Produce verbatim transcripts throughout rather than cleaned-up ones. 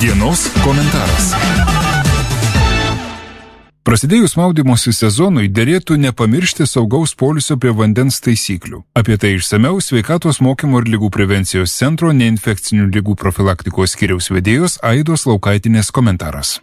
Dienos komentaras. Prasidėjus maudymosi sezonui derėtų nepamiršti saugaus poilsio prie vandens taisyklių. Apie tai išsamiau Sveikatos mokymo ir ligų prevencijos centro neinfekcinių ligų profilaktikos skyriaus vedėjos Aidos Laukaitinės komentaras.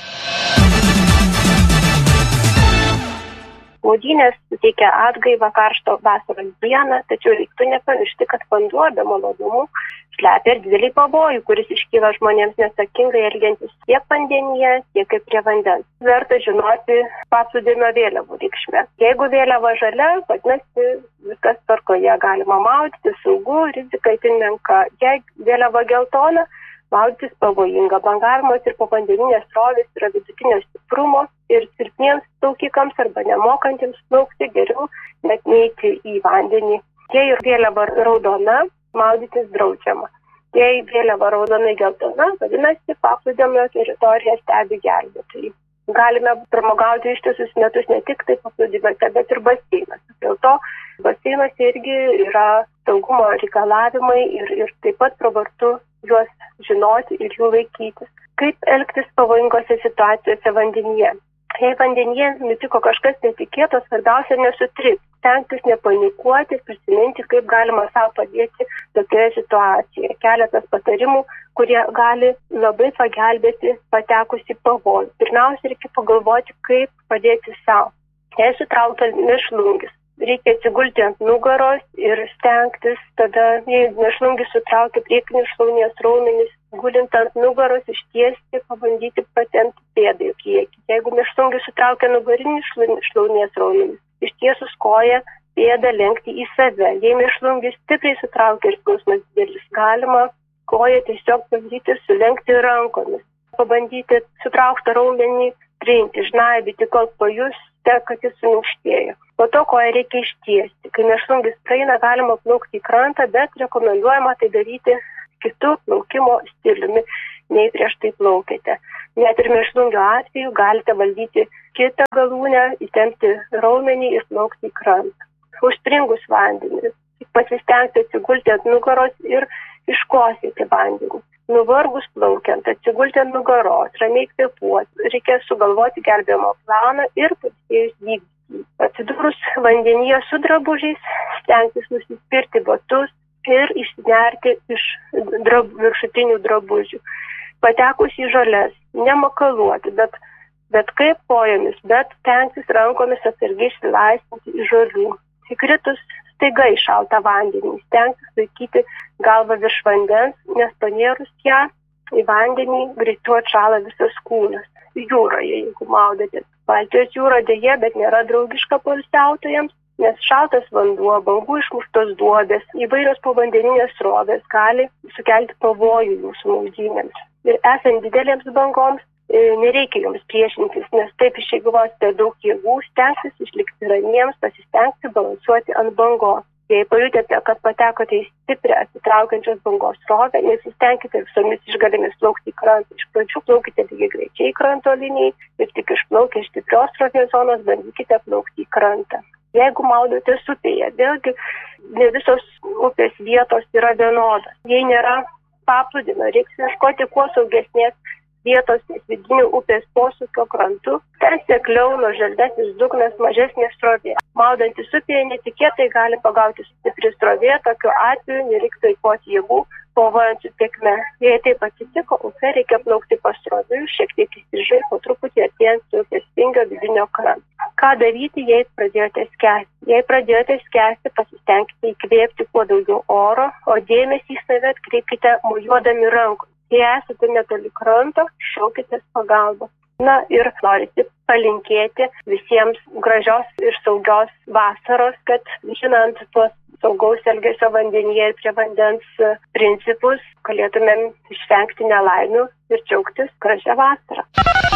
Maudynės suteikia atgaivą karšto vasaros dieną, tačiau reiktų nepamiršti, kad vanduo be malonumų slepia ir didelį pavojų, kuris iškyla žmonėms neatsakingai elgiantis tiek vandenyje, tiek ir prie vandens. Verta žinoti paplūdimio vėliavų reikšmę. Jeigu vėliava žalia, vadinasi viskas tvarkoje, galima maudyti, saugu, rizika itin menka. Jei vėliava geltona, maudytis pavojinga. Bangavimas ir povandeninės srovės yra vidutinio stiprumo ir silpniems plaukikams arba nemokantiems plaukti geriau net neiti į vandenį. Jei vėliava raudona, maudytis draudžiama. Jei vėliava raudonai geltona, vadinasi, paplūdimio teritoriją stebi gelbėtojai. Galime pramogauti ištisus metus ne tik tai paplūdimiuose, bet ir baseinuose. Dėl to baseinuose irgi yra saugumo reikalavimai ir, ir taip pat pravartu juos žinoti ir jų laikytis. Kaip elgtis pavojingose situacijose vandenyje? Jei vandenyje nutiko kažkas netikėto, svarbiausia nesutrikti, stengtis nepanikuoti, prisiminti, kaip galima savo padėti tokioje situacijoje. Keletas patarimų, kurie gali labai pagelbėti patekus į pavojų. Pirmiausia, reikia pagalvoti, kaip padėti savo. Jei sutraukia mėšlungis, reikia atsigulti ant nugaros ir stengtis tada, jei mėšlungis sutraukia priekinius šlaunies raumenis, gulint ant nugaros ištiesti, pabandyti patempti pėdą į priekį. Jeigu mėšlungis sutraukia nugarinį šlaunies raumenis, ištiesus koją pėdą lenkti į save. Jei mėšlungis stipriai sutraukia ir skausmas didelis, galima koją tiesiog bandyti sulenkti rankomis. Pabandyti sutrauktą raumenį trinti, žnaibyti, kol pajusite, kad jis suminkštėjo. Po to koją reikia ištiesti. Kai mėšlungis praeina, galima plaukti į krantą, bet rekomenduojama tai daryti kitų plaukimo stiliumi, nei prieš tai plaukėte. Net ir mėšlungio atveju galite valdyti kitą galūnę, įtempti raumenį ir plaukti į krantą. Užspringus vandenį, pasistengti atsigulti ant nugaros ir iškosėti vandenį. Nuvargus plaukiant, atsigulti ant nugaros, ramiai kvėpuoti, reikia sugalvoti gelbėjimo planą ir pailsėjus vykdyti. Atsidūrus vandenyje su drabužiais, stengtis nusispirti batus ir išsinerti iš drab, viršutinių drabužių. Patekus į žoles, nemakaluoti, bet, bet kaip kojomis, bet stengtis rankomis atsargiai išsilaisvinti iš žolių. Įkritus staiga į šaltą vandenį, stengtis laikyti galvą virš vandens, nes panėrus ją į vandenį greičiau atšąla visas kūnas. Jūroje, jeigu maudotės. Baltijos jūra dėja, bet nėra draugiška poilsiautojams, nes šaltas vanduo, bangų išmuštos duobės, įvairios povandeninės srovės gali sukelti pavojų jūsų maudynėms. Ir esant didelėms bangoms, nereikia joms priešintis, nes taip išeigvosite daug jėgų, stengsis išlikti ramiems, pasistengti balansuoti ant bangos. Jei pajutėte, kad patekote į stiprią atsitraukiančios bangos srovę, nesistengkite visomis išgalėmis plaukti į krantą. Iš pradžių plaukite lygiai greičiai kranto linijai ir tik išplaukę iš stiprios srovės zonos bandykite plaukti į krantą. Jeigu maudotės upėje, vėlgi ne visos upės vietos yra vienodos. Jei nėra paplūdimio, reiks ieškoti kuo saugesnės vietos ties vidinių upės posūkio krantu, ten sekliau nuoželdesnis dugnas, mažesnė srovė. Maudantis upėje netikėtai gali pagauti stipri srovė, tokiu atveju nereiktų eikvoti jėgų, kovojant su tėkme. Jei taip atsitiko, upė reikia plaukti pasroviui, šiek tiek įstrižai, po truputį artėjant su upės vingio vidinio kranto. Ką daryti, jei pradėjote skęsti? Jei pradėjote skęsti, pasistengkite įkvėpti kuo daugiau oro, o dėmesį į save atkreipkite mojuodami rankomis. Jei esate netoli kranto, šaukitės pagalbos. Na ir norisi palinkėti visiems gražios ir saugios vasaros, kad žinant tuos saugaus elgesio vandenyje ir prie vandens principus, galėtumėm išvengti nelaimių ir džiaugtis gražią vasarą.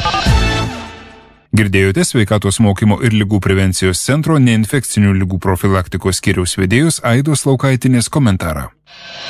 Girdėjote Sveikatos mokymo ir ligų prevencijos centro neinfekcinių ligų profilaktikos skyriaus vedėjos Aidos Laukaitinės komentarą.